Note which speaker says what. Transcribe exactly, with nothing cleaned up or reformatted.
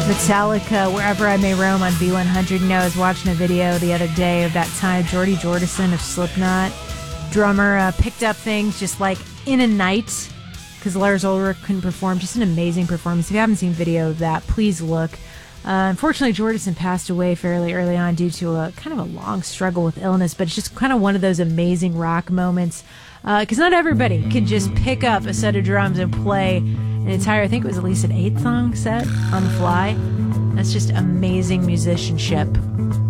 Speaker 1: Metallica, Wherever I May Roam on B one hundred. You know, I was watching a video the other day of that time Jordy Jordison of Slipknot, drummer, uh, picked up things just like in a night because Lars Ulrich couldn't perform. Just an amazing performance. If you haven't seen video of that, please look. Uh, unfortunately, Jordison passed away fairly early on due to a kind of a long struggle with illness, but it's just kind of one of those amazing rock moments because uh, not everybody can just pick up a set of drums and play an entire, I think it was at least an eight-song set on the fly. That's just amazing musicianship.